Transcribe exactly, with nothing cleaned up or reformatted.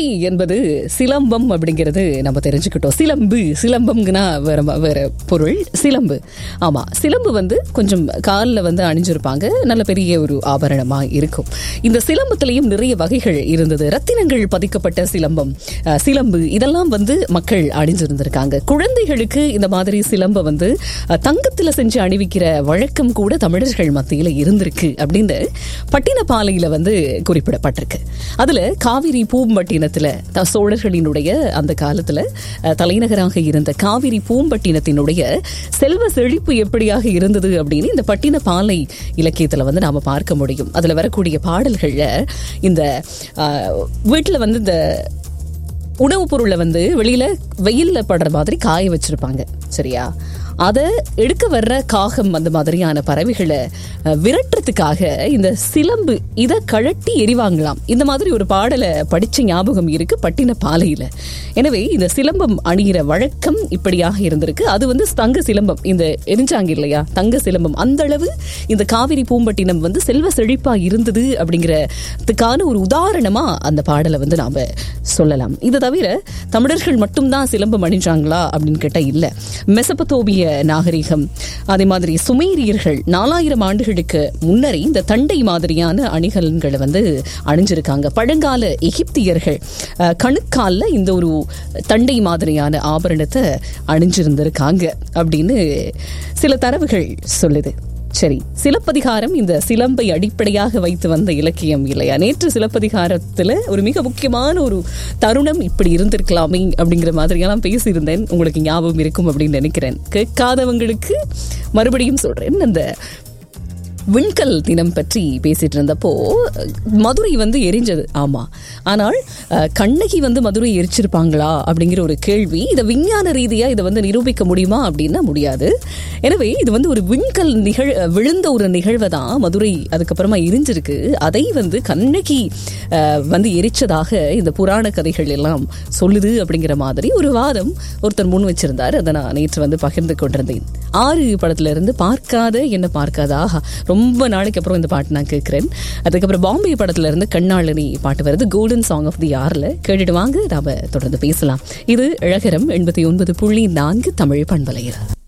தண்டை என்பது சிலம்பம் அப்படிங்கிறது நம்ம தெரிஞ்சுக்கிட்டோம். சிலம்பு சிலம்பம்னா வேற வேற பொருள். சிலம்பு, ஆமா, சிலம்பு வந்து கொஞ்சம் காலில் வந்து அணிஞ்சிருப்பாங்க, நல்ல பெரிய ஒரு ஆபரணமா இருக்கும். இந்த சிலம்பத்திலையும் நிறைய வகைகள் இருந்தது. ரத்தினங்கள் பதிக்கப்பட்ட சிலம்பம், சிலம்பு, இதெல்லாம் வந்து மக்கள் அணிஞ்சிருந்திருக்காங்க. குழந்தைகளுக்கு இந்த மாதிரி சிலம்ப வந்து தங்கத்துல செஞ்சு அணிவிக்கிற வழக்கம் கூட தமிழர்கள் மத்தியில இருந்திருக்கு அப்படின்னு பட்டினப்பாலையில வந்து குறிப்பிடப்பட்டிருக்கு. அதுல காவிரி பூம்பட்டினத்துல சோழர்களினுடைய அந்த காலத்துல தலைநகராக இருந்த காவிரி பூம்பட்டினத்தினுடைய செல்வ செழிப்பு எப்படியாக இருந்தது அப்படின்னு இந்த பட்டினப்பாலை இலக்கியத்துல வந்து நாம பார்க்க முடியும். அதுல வரக்கூடிய பாடல்கள்ல இந்த வீட்டுல வந்து இந்த உணவுப் பொருளை வந்து வெளியில வெயில்ல படுற மாதிரி காய வச்சிருப்பாங்க, சரியா? அதை எடுக்க வர்ற காகம் அந்த மாதிரியான பறவைகளை விரட்டுறதுக்காக இந்த சிலம்பு இதை கழட்டி எரிவாங்களாம். இந்த மாதிரி ஒரு பாடலை படிச்ச ஞாபகம் இருக்கு பட்டினப்பாலையில. எனவே இந்த சிலம்பம் அணிகிற வழக்கம் இப்படியாக இருந்திருக்கு. அது வந்து தங்க சிலம்பம், இந்த எரிஞ்சாங்க இல்லையா, தங்க சிலம்பம். அந்த அளவு இந்த காவிரி பூம்பட்டினம் வந்து செல்வ செழிப்பா இருந்தது அப்படிங்கிறதுக்கான ஒரு உதாரணமா அந்த பாடலை வந்து நாம சொல்லலாம். இது தவிர தமிழர்கள் மட்டும்தான் சிலம்பம் அணிஞ்சாங்களா அப்படின்னு கேட்டா இல்ல. மெசபத்தோமிய நாகரிகம், அதே மாதிரி சுமேரியர்கள் நாலாயிரம் ஆண்டுகளுக்கு முன்னரே இந்த தண்டை மாதிரியான அணிகலன்களை வந்து அணிஞ்சிருக்காங்க. பழங்கால எகிப்தியர்கள் கணுக்கால இந்த ஒரு தண்டை மாதிரியான ஆபரணத்தை அணிஞ்சிருந்திருக்காங்க அப்படின்னு சில தரவுகள் சொல்லுது. சரி, சிலப்பதிகாரம் இந்த சிலம்பை அடிப்படையாக வைத்து வந்த இலக்கியம் இல்லையா? நேற்று சிலப்பதிகாரத்துல ஒரு மிக முக்கியமான ஒரு தருணம் இப்படி இருந்திருக்கலாமே அப்படிங்கிற மாதிரியெல்லாம் பேசியிருந்தேன். உங்களுக்கு ஞாபகம் இருக்கும் அப்படின்னு நினைக்கிறேன். கேட்காதவங்களுக்கு மறுபடியும் சொல்றேன். அந்த விண்கல் தினம் பற்றி பேசிட்டு இருந்தப்போ மதுரை வந்து எரிஞ்சது, ஆமா. ஆனால் கண்ணகி வந்து மதுரை எரிச்சிருப்பாங்களா அப்படிங்கிற ஒரு கேள்வி. இதை விஞ்ஞான ரீதியா இதை வந்து நிரூபிக்க முடியுமா அப்படின்னா முடியாது. எனவே இது வந்து ஒரு விண்கல் நிகழ் விழுந்த ஒரு நிகழ்வை தான் மதுரை அதுக்கப்புறமா எரிஞ்சிருக்கு. அதை வந்து கண்ணகி வந்து எரிச்சதாக இந்த புராண கதைகள் எல்லாம் சொல்லுது அப்படிங்கிற மாதிரி ஒரு வாதம் ஒருத்தர் முன் வச்சிருந்தார். அதை நான் நேற்று வந்து பகிர்ந்து கொண்டிருந்தேன். ஆறு படத்துல இருந்து பார்க்காத என்ன பார்க்காதா, ரொம்ப நாளைக்கு அப்புறம் இந்த பாட்டு நான் கேட்கிறேன். அதுக்கப்புறம் பாம்பே படத்துல இருந்து கண்ணாளனி பாட்டு வருது, கோல்டன் சாங் ஆஃப் தி ஆர்ல. கேட்டுட்டு வாங்க, நாம தொடர்ந்து பேசலாம். இது இழகரம் எண்பத்தி ஒன்பது புள்ளி நான்கு தமிழ் பண்பலையில்.